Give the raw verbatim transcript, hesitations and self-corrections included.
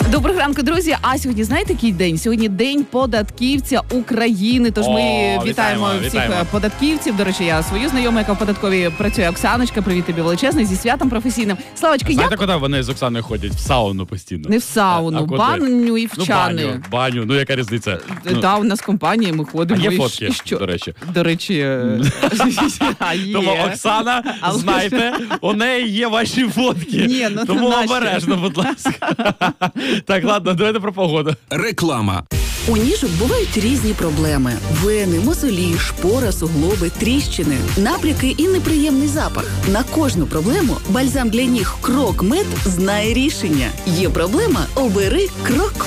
Доброго ранку, друзі. А сьогодні знаєте, який день? Сьогодні день податківця України. Тож ми О, вітаємо, вітаємо всіх вітаємо. податківців. До речі, я свою знайому, яка в податковій працює, Оксаночка. Привіт тобі величезний, зі святом професійним. Славочка, Знаєте, як? куди вони з Оксаною ходять? В сауну постійно. Не в сауну, А куди? баню і в Ну, чани. баню, баню, ну яка різниця? Ну, Да, у нас компанія, ми а ходимо. є і фотки, що? до речі. До речі, е, а є. Тому, Оксана, Але- знайте, у неї є ваші фотки. Ні, ну, Тому нащо? обережно, будь ласка. Так, ладно, давайте про погоду. Реклама. У ніжок бувають різні проблеми: вени, мозолі, шпора, суглоби, тріщини, набряки і неприємний запах. На кожну проблему бальзам для ніг Крок Мед знає рішення. Є проблема – обери Крок